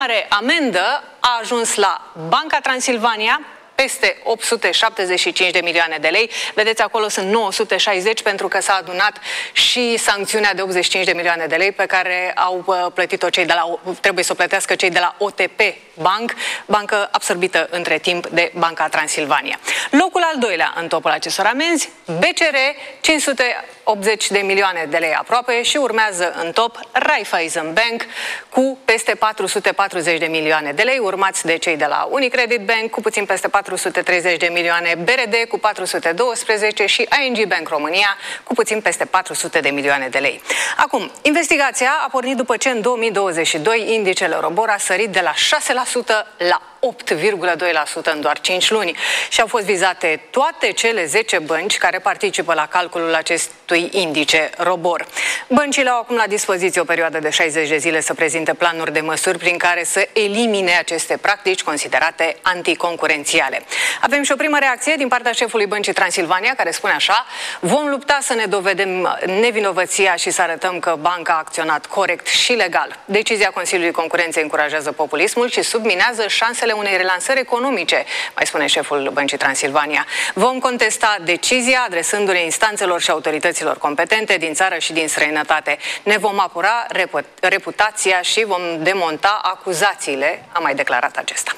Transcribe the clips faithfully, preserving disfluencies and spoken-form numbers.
Mare amendă a ajuns la Banca Transilvania, peste opt sute șaptezeci și cinci de milioane de lei. Vedeți, acolo sunt nouă sute șaizeci pentru că s-a adunat și sancțiunea de optzeci și cinci de milioane de lei pe care au plătit-o cei de la, trebuie să o plătească cei de la O T P Bank, bancă absorbită între timp de Banca Transilvania. Locul al doilea în topul acestor amenzi, B C R, cinci sute optzeci de milioane de lei aproape, și urmează în top Raiffeisen Bank cu peste patru sute patruzeci de milioane de lei, urmați de cei de la Unicredit Bank cu puțin peste patru sute treizeci de milioane, B R D cu patru sute doisprezece și I N G Bank România cu puțin peste patru sute de milioane de lei. Acum, investigația a pornit după ce în două mii douăzeci și doi indicele Robor a sărit de la șase la sută la opt virgulă doi la sută în doar cinci luni și au fost vizate toate cele zece bănci care participă la calculul acestui indice Robor. Băncile au acum la dispoziție o perioadă de șaizeci de zile să prezinte planuri de măsuri prin care să elimine aceste practici considerate anticoncurențiale. Avem și o primă reacție din partea șefului Băncii Transilvania, care spune așa: vom lupta să ne dovedem nevinovăția și să arătăm că banca a acționat corect și legal. Decizia Consiliului Concurenței încurajează populismul și subminează șansele unei relansări economice, mai spune șeful Băncii Transilvania. Vom contesta decizia adresându-ne instanțelor și autorităților competente din țară și din străinătate. Ne vom apăra reputația și vom demonta acuzațiile, a mai declarat acesta.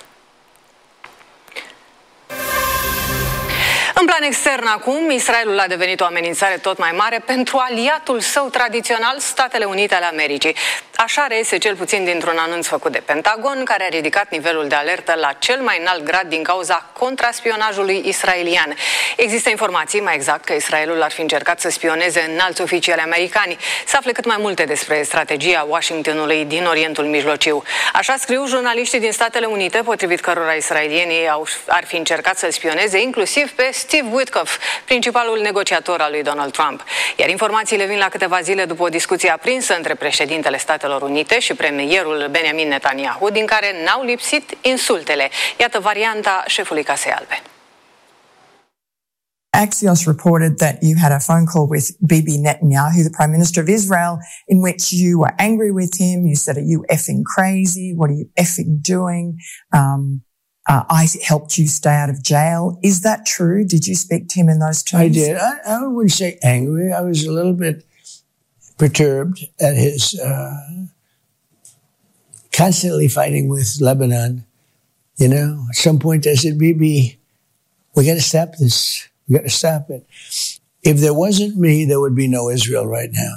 În plan extern acum, Israelul a devenit o amenințare tot mai mare pentru aliatul său tradițional, Statele Unite ale Americii. Așa reiese cel puțin dintr-un anunț făcut de Pentagon, care a ridicat nivelul de alertă la cel mai înalt grad din cauza contraspionajului israelian. Există informații, mai exact, că Israelul ar fi încercat să spioneze înalți oficiali americani. Să afle cât mai multe despre strategia Washingtonului din Orientul Mijlociu. Așa scriu jurnaliștii din Statele Unite, potrivit cărora israelienii au, ar fi încercat să-l spioneze, inclusiv pe Steve Witkoff, principalul negociator al lui Donald Trump. Iar informațiile vin la câteva zile după o discuție aprinsă între președintele Statelor Unite și premierul Benjamin Netanyahu, din care n-au lipsit insultele. Iată varianta șefului Casei Albe. Axios reported that you had a phone call with Bibi Netanyahu, the Prime Minister of Israel, in which you were angry with him. You said, are you effing crazy? What are you effing doing? Um, Uh, I helped you stay out of jail. Is that true? Did you speak to him in those terms? I did. I, I wouldn't say angry. I was a little bit perturbed at his uh, constantly fighting with Lebanon. You know, at some point I said, Bibi, we got to stop this. We got to stop it. If there wasn't me, there would be no Israel right now.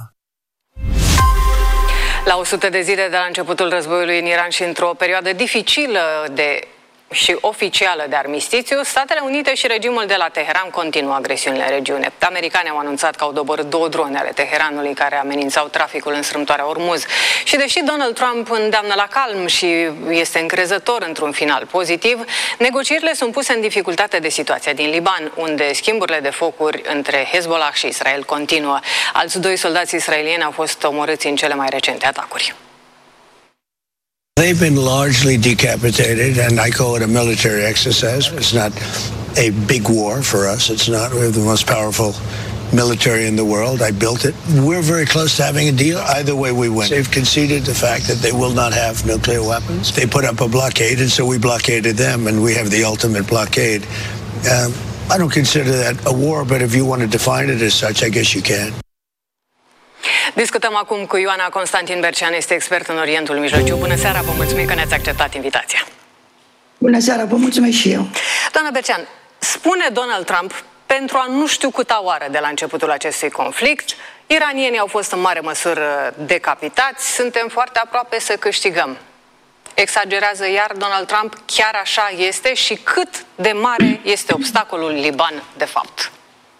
La o sută de zile de la începutul războiului în Iran și într-o perioadă dificilă de și oficială de armistițiu, Statele Unite și regimul de la Teheran continuă agresiunile în regiune. Americanii au anunțat că au doborât două drone ale Teheranului care amenințau traficul în strâmtoarea Ormuz. Și deși Donald Trump îndeamnă la calm și este încrezător într-un final pozitiv, negocierile sunt puse în dificultate de situația din Liban, unde schimburile de focuri între Hezbollah și Israel continuă. Alți doi soldați israelieni au fost omorâți în cele mai recente atacuri. They've been largely decapitated, and I call it a military exercise. It's not a big war for us. It's not. We have the most powerful military in the world. I built it. We're very close to having a deal. Either way, we win. They've conceded the fact that they will not have nuclear weapons. They put up a blockade, and so we blockaded them, and we have the ultimate blockade. Um, I don't consider that a war, but if you want to define it as such, I guess you can. Discutăm acum cu Ioana Constantin Bercean, este expert în Orientul Mijlociu. Bună seara, vă mulțumim că ne-ați acceptat invitația. Bună seara, vă mulțumesc și eu. Doamna Bercean, spune Donald Trump, pentru a nu știu câta oară de la începutul acestui conflict, iranienii au fost în mare măsură decapitați, suntem foarte aproape să câștigăm. Exagerează iar Donald Trump? Chiar așa este? Și cât de mare este obstacolul Liban, de fapt?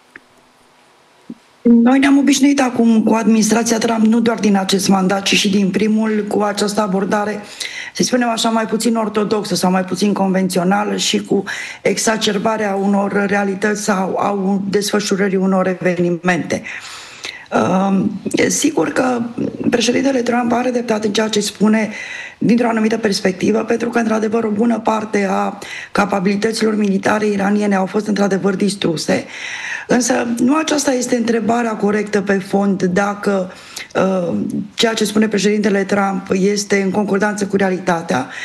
Noi ne-am obișnuit acum cu administrația Trump, nu doar din acest mandat, ci și din primul, cu această abordare, să spunem așa, mai puțin ortodoxă sau mai puțin convențională și cu exacerbarea unor realități sau a desfășurării unor evenimente. Uh, sigur că președintele Trump are dreptate în ceea ce spune dintr-o anumită perspectivă, pentru că, într-adevăr, o bună parte a capabilităților militare iraniene au fost, într-adevăr, distruse. Însă nu aceasta este întrebarea corectă pe fond, dacă uh, ceea ce spune președintele Trump este în concordanță cu realitatea.